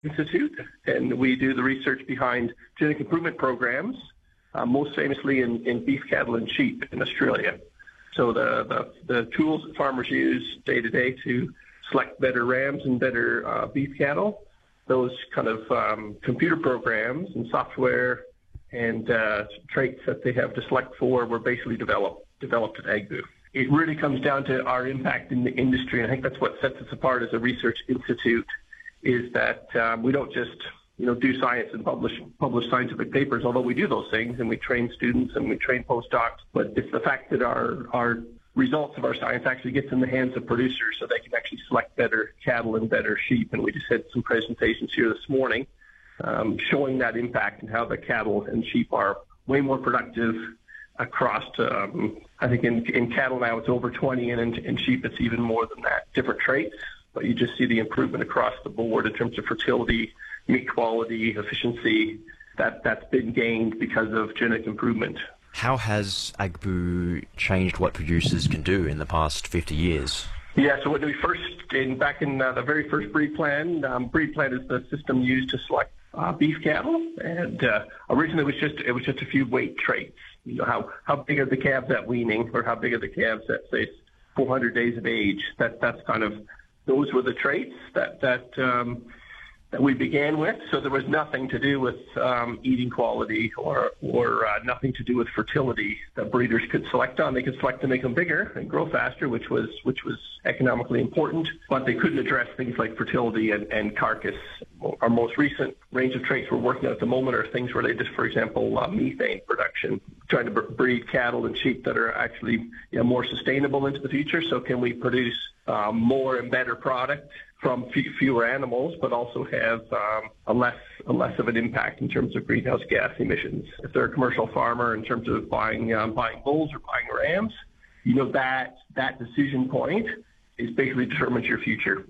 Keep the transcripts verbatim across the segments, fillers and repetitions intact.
Institute, and we do the research behind genetic improvement programs, uh, most famously in, in beef cattle and sheep in Australia. So the, the, the tools that farmers use day to day to select better rams and better uh, beef cattle, those kind of um, computer programs and software and uh, traits that they have to select for were basically developed developed at AgBoo. It really comes down to our impact in the industry, and I think that's what sets us apart as a research institute, is that um, we don't just you know do science and publish publish scientific papers, although we do those things and we train students and we train postdocs, but it's the fact that our our results of our science actually gets in the hands of producers so they can actually select better cattle and better sheep. And we just had some presentations here this morning um, showing that impact and how the cattle and sheep are way more productive across, um, I think in, in cattle now it's over twenty, and in, in sheep it's even more than that, different traits. But you just see the improvement across the board in terms of fertility, meat quality, efficiency, that, that's been gained because of genetic improvement. How has AgBoo changed what producers can do in the past fifty years? Yeah, so when we first, in, back in uh, the very first breed plan, um, breed plan is the system used to select uh, beef cattle, and uh, originally it was just it was just a few weight traits. You know, how, how big are the calves at weaning, or how big are the calves at, say, four hundred days of age? That that's kind of those were the traits that that um, that we began with. So there was nothing to do with um, eating quality or or uh, nothing to do with fertility that breeders could select on. They could select to make them bigger and grow faster, which was which was economically important, but they couldn't address things like fertility and, and carcass. Our most recent range of traits we're working on at the moment are things related to, for example, uh, methane production, trying to breed cattle and sheep that are actually you know, more sustainable into the future. So can we produce um, more and better product from f- fewer animals, but also have um, a less a less of an impact in terms of greenhouse gas emissions. If they're a commercial farmer, in terms of buying um, buying bulls or buying rams, you know that that decision point is basically determines your future.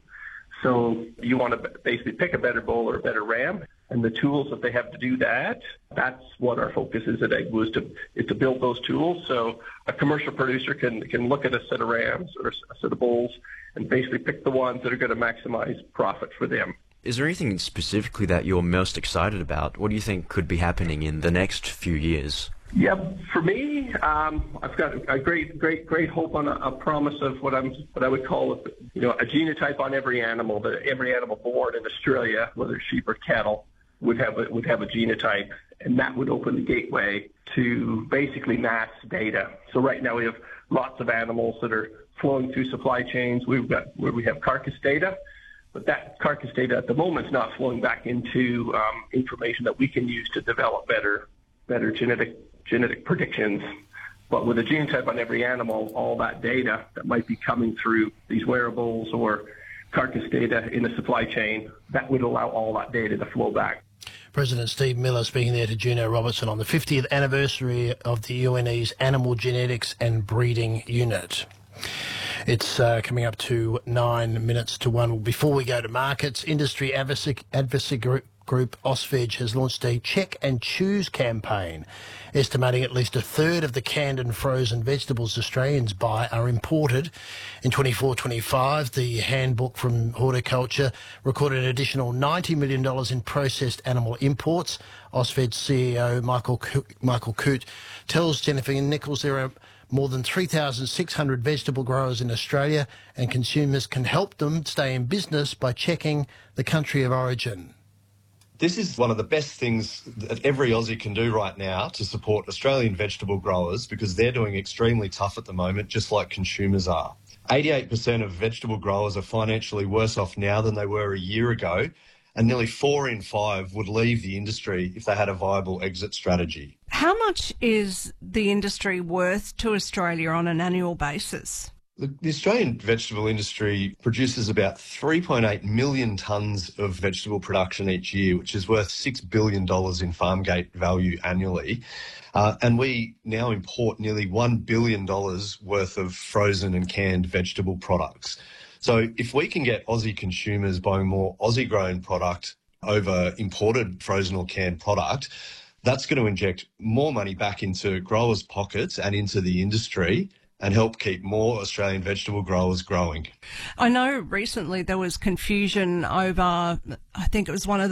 So you want to basically pick a better bull or a better ram, and the tools that they have to do that, that's what our focus is at AgBoo, is to, is to build those tools. So a commercial producer can can look at a set of rams or a set of bulls and basically pick the ones that are going to maximize profit for them. Is there anything specifically that you're most excited about? What do you think could be happening in the next few years? Yeah, for me, um, I've got a great, great, great hope on a, a promise of what I'm, what I would call, you know, a genotype on every animal. That every animal born in Australia, whether it's sheep or cattle, would have a, would have a genotype, and that would open the gateway to basically mass data. So right now we have lots of animals that are flowing through supply chains. We've got where we have carcass data, but that carcass data at the moment is not flowing back into um, information that we can use to develop better, better genetic genetic predictions. But with a genotype on every animal, all that data that might be coming through these wearables or carcass data in the supply chain, that would allow all that data to flow back. President Steve Miller speaking there to Juno Robertson on the fiftieth anniversary of the U N E's Animal Genetics and Breeding Unit. It's uh, coming up to nine minutes to one. Before we go to markets, industry advocacy, advocacy group, group Ausveg has launched a check and choose campaign, estimating at least a third of the canned and frozen vegetables Australians buy are imported. In twenty-four twenty-five, the handbook from Horticulture recorded an additional ninety million dollars in processed animal imports. Ausveg C E O Michael Co- Michael Coote tells Jennifer Nichols there are more than three thousand six hundred vegetable growers in Australia, and consumers can help them stay in business by checking the country of origin. This is one of the best things that every Aussie can do right now to support Australian vegetable growers, because they're doing extremely tough at the moment, just like consumers are. eighty-eight percent of vegetable growers are financially worse off now than they were a year ago, and nearly four in five would leave the industry if they had a viable exit strategy. How much is the industry worth to Australia on an annual basis? The, the Australian vegetable industry produces about three point eight million tonnes of vegetable production each year, which is worth six billion dollars in farm gate value annually. Uh, and we now import nearly one billion dollars worth of frozen and canned vegetable products. So if we can get Aussie consumers buying more Aussie-grown product over imported frozen or canned product, that's going to inject more money back into growers' pockets and into the industry. and help keep more Australian vegetable growers growing. I know recently there was confusion over, I think it was one of the